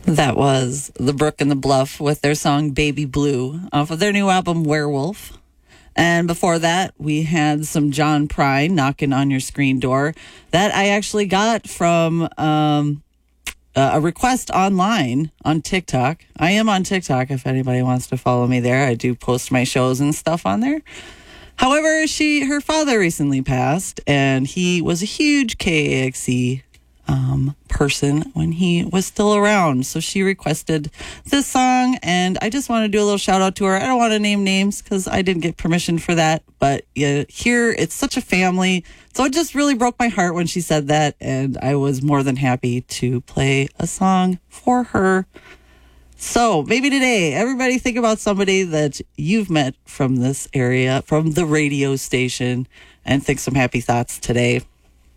That was The Brook and the Bluff with their song Baby Blue off of their new album Werewolf. And before that, we had some John Prine, Knocking on Your Screen Door. That I actually got from a request online on TikTok. I am on TikTok if anybody wants to follow me there. I do post my shows and stuff on there. However, her father recently passed, and he was a huge KAXE person when he was still around. So she requested this song, and I just want to do a little shout out to her. I don't want to name names because I didn't get permission for that, but here it's such a family. So it just really broke my heart when she said that, and I was more than happy to play a song for her. So maybe today, everybody think about somebody that you've met from this area, from the radio station, and think some happy thoughts today.